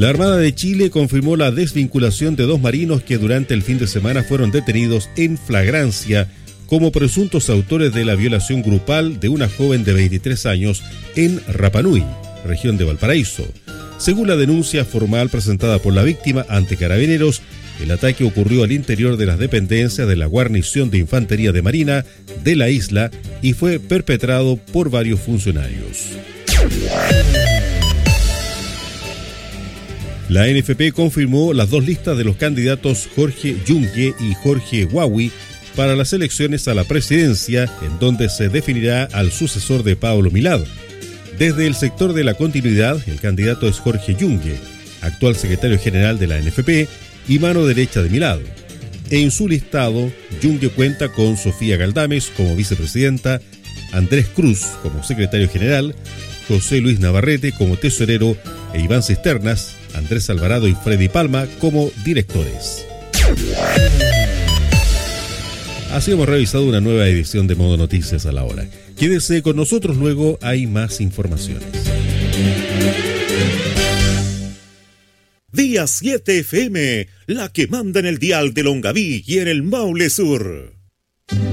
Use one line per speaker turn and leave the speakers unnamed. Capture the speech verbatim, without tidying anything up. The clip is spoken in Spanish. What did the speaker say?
La Armada de Chile confirmó la desvinculación de dos marinos que durante el fin de semana fueron detenidos en flagrancia como presuntos autores de la violación grupal de una joven de veintitrés años en Rapa Nui, región de Valparaíso. Según la denuncia formal presentada por la víctima ante Carabineros, el ataque ocurrió al interior de las dependencias de la guarnición de Infantería de Marina de la isla y fue perpetrado por varios funcionarios. La N F P confirmó las dos listas de los candidatos Jorge Yungue y Jorge Huawi para las elecciones a la presidencia, en donde se definirá al sucesor de Pablo Milad. Desde el sector de la continuidad, el candidato es Jorge Yungue, actual secretario general de la N F P y mano derecha de Milad. En su listado, Yungue cuenta con Sofía Galdames como vicepresidenta, Andrés Cruz como secretario general, José Luis Navarrete como tesorero e Iván Cisternas, Andrés Alvarado y Freddy Palma como directores. Así hemos revisado una nueva edición de Modo Noticias a la hora. Quédese con nosotros, luego hay más informaciones.
Día siete F M, la que manda en el dial de Longaví y en el Maule Sur.